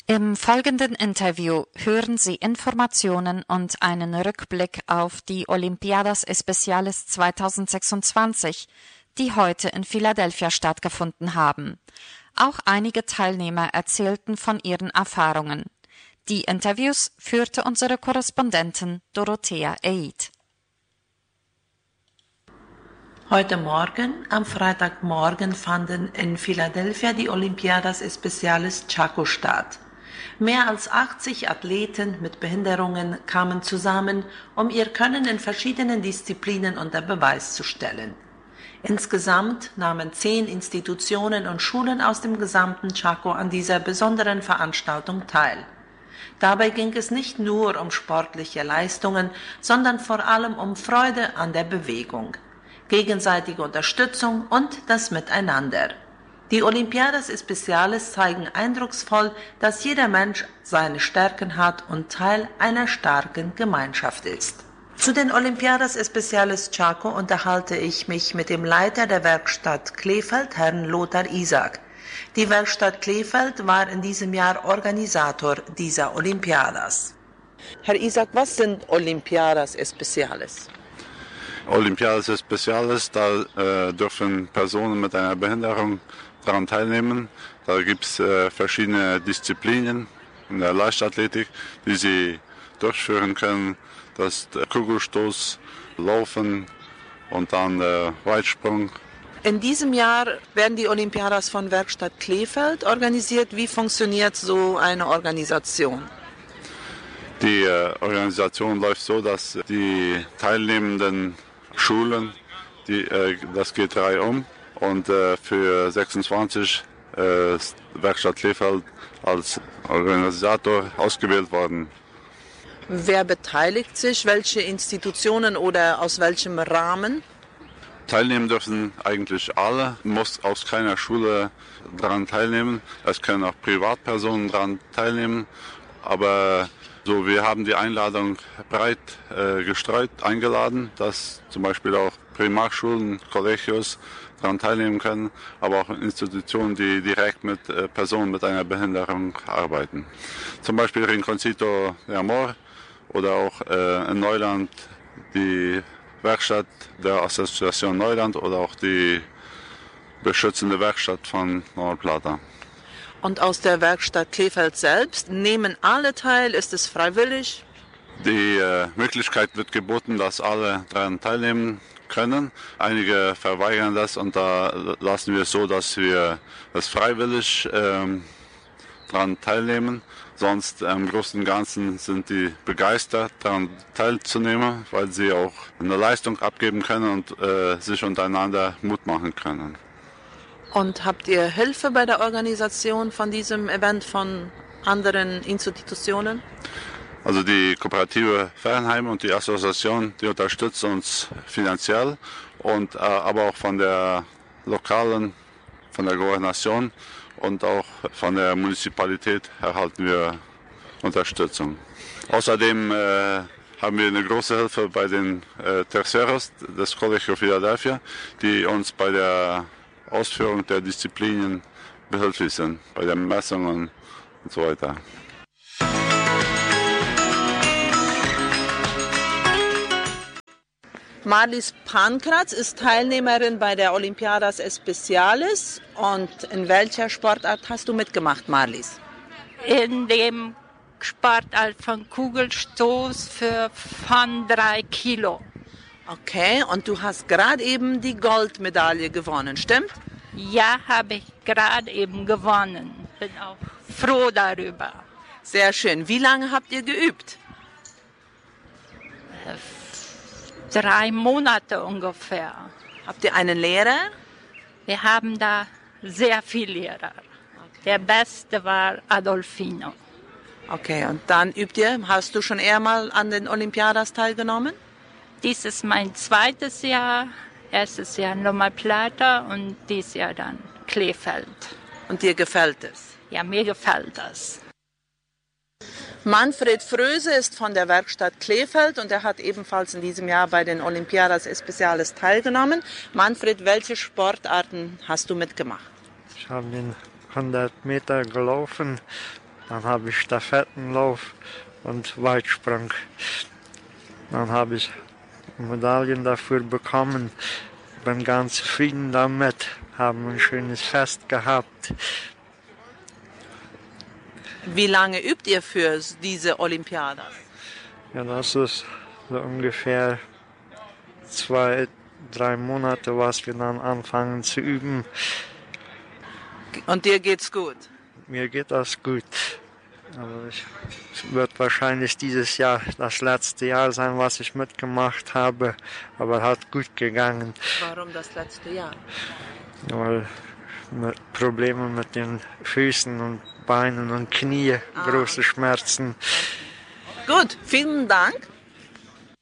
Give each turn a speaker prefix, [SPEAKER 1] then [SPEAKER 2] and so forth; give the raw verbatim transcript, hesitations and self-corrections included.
[SPEAKER 1] Im folgenden Interview hören Sie Informationen und einen Rückblick auf die Olimpiadas Especiales zweitausendsechsundzwanzig, die heute in Philadelphia stattgefunden haben. Auch einige Teilnehmer erzählten von ihren Erfahrungen. Die Interviews führte unsere Korrespondentin Dorothea Eid.
[SPEAKER 2] Heute Morgen, am Freitagmorgen, fanden in Philadelphia die Olimpiadas Especiales Chaco statt. Mehr als achtzig Athleten mit Behinderungen kamen zusammen, um ihr Können in verschiedenen Disziplinen unter Beweis zu stellen. Insgesamt nahmen zehn Institutionen und Schulen aus dem gesamten Chaco an dieser besonderen Veranstaltung teil. Dabei ging es nicht nur um sportliche Leistungen, sondern vor allem um Freude an der Bewegung, gegenseitige Unterstützung und das Miteinander. Die Olimpiadas Especiales zeigen eindrucksvoll, dass jeder Mensch seine Stärken hat und Teil einer starken Gemeinschaft ist. Zu den Olimpiadas Especiales Chaco unterhalte ich mich mit dem Leiter der Werkstatt Kleefeld, Herrn Lothar Isaak. Die Werkstatt Kleefeld war in diesem Jahr Organisator dieser Olympiadas. Herr Isaak, was sind Olimpiadas Especiales?
[SPEAKER 3] Olimpiadas Especiales, da äh, dürfen Personen mit einer Behinderung daran teilnehmen. Da gibt es äh, verschiedene Disziplinen in der Leichtathletik, die sie durchführen können. Das ist der Kugelstoß, Laufen und dann der Weitsprung.
[SPEAKER 2] In diesem Jahr werden die Olympiadas von Werkstatt Kleefeld organisiert. Wie funktioniert so eine Organisation?
[SPEAKER 3] Die äh, Organisation läuft so, dass die teilnehmenden Schulen, die, äh, das geht reihum, und äh, für sechsundzwanzig äh, ist Werkstatt Kleefeld als Organisator ausgewählt worden.
[SPEAKER 2] Wer beteiligt sich? Welche Institutionen oder aus welchem Rahmen?
[SPEAKER 3] Teilnehmen dürfen eigentlich alle, muss aus keiner Schule daran teilnehmen. Es können auch Privatpersonen daran teilnehmen, aber so, wir haben die Einladung breit äh, gestreut, eingeladen, dass zum Beispiel auch Primarschulen, Collegios daran teilnehmen können, aber auch Institutionen, die direkt mit äh, Personen mit einer Behinderung arbeiten. Zum Beispiel Rinconcito de Amor oder auch äh, in Neuland die Werkstatt der Assoziation Neuland oder auch die beschützende Werkstatt von Nord Plata.
[SPEAKER 2] Und aus der Werkstatt Kleefeld selbst nehmen alle teil? Ist es freiwillig?
[SPEAKER 3] Die äh, Möglichkeit wird geboten, dass alle daran teilnehmen können. Einige verweigern das und da lassen wir es so, dass wir das freiwillig ähm, daran teilnehmen. Sonst im Großen und Ganzen sind die begeistert, daran teilzunehmen, weil sie auch eine Leistung abgeben können und äh, sich untereinander Mut machen können.
[SPEAKER 2] Und habt ihr Hilfe bei der Organisation von diesem Event von anderen Institutionen?
[SPEAKER 3] Also die Kooperative Fernheim und die Assoziation, die unterstützen uns finanziell, und, äh, aber auch von der lokalen, von der Gouvernation und auch von der Municipalität erhalten wir Unterstützung. Außerdem äh, haben wir eine große Hilfe bei den äh, Terceros des Colegio Philadelphia, die uns bei der Ausführung der Disziplinen behilflich sind, bei den Messungen und so weiter.
[SPEAKER 2] Marlies Pankratz ist Teilnehmerin bei der Olimpiadas Especiales. Und in welcher Sportart hast du mitgemacht, Marlies?
[SPEAKER 4] In dem Sportart von Kugelstoß für von drei Kilo.
[SPEAKER 2] Okay, und du hast gerade eben die Goldmedaille gewonnen, stimmt?
[SPEAKER 4] Ja, habe ich gerade eben gewonnen. Bin auch froh darüber.
[SPEAKER 2] Sehr schön. Wie lange habt ihr geübt?
[SPEAKER 4] Drei Monate ungefähr.
[SPEAKER 2] Habt ihr einen Lehrer?
[SPEAKER 4] Wir haben da sehr viele Lehrer. Okay. Der beste war Adolfino.
[SPEAKER 2] Okay, und dann übt ihr. Hast du schon eher mal an den Olympiadas teilgenommen?
[SPEAKER 4] Dies ist mein zweites Jahr. Erstes Jahr Nord Plata und dieses Jahr dann Kleefeld.
[SPEAKER 2] Und dir gefällt es?
[SPEAKER 4] Ja, mir gefällt das.
[SPEAKER 2] Manfred Fröse ist von der Werkstatt Kleefeld und er hat ebenfalls in diesem Jahr bei den Olimpiadas Especiales teilgenommen. Manfred, welche Sportarten hast du mitgemacht?
[SPEAKER 5] Ich habe den hundert Meter gelaufen, Dann habe ich Stafettenlauf und Weitsprung. Dann habe ich Medaillen dafür bekommen. Bin ganz zufrieden damit. Haben ein schönes Fest gehabt.
[SPEAKER 2] Wie lange übt ihr für diese Olympiade?
[SPEAKER 5] Ja, das ist so ungefähr zwei, drei Monate, was wir dann anfangen zu üben.
[SPEAKER 2] Und dir geht's gut?
[SPEAKER 5] Mir geht das gut. Aber ich, es wird wahrscheinlich dieses Jahr das letzte Jahr sein, was ich mitgemacht habe. Aber hat gut gegangen.
[SPEAKER 2] Warum das letzte Jahr?
[SPEAKER 5] Weil mit Probleme mit den Füßen und Beinen und Knie, ah. große Schmerzen.
[SPEAKER 2] Gut, vielen Dank.